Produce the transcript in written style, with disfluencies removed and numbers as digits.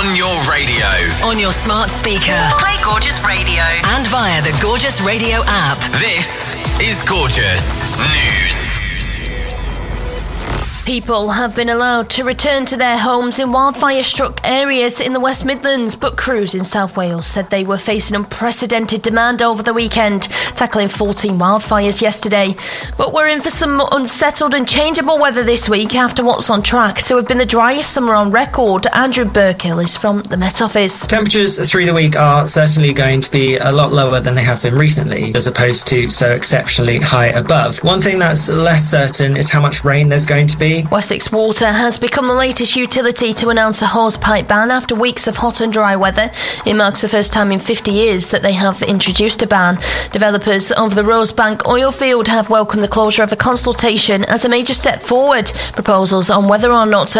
On your radio. On your smart speaker. Play Gorgeous Radio. And via the Gorgeous Radio app. This is Gorgeous News. People have been allowed to return to their homes in wildfire-struck areas in the West Midlands, but crews in South Wales said they were facing unprecedented demand over the weekend, tackling 14 wildfires yesterday. But we're in for some unsettled and changeable weather this week after what's on track to have been the driest summer on record. Andrew Burkill is from the Met Office. Temperatures through the week are certainly going to be a lot lower than they have been recently, as opposed to so exceptionally high above. One thing that's less certain is how much rain there's going to be. Wessex Water has become the latest utility to announce a hosepipe ban after weeks of hot and dry weather. It marks the first time in 50 years that they have introduced a ban. Developers of the Rosebank oil field have welcomed the closure of a consultation as a major step forward. Proposals on whether or not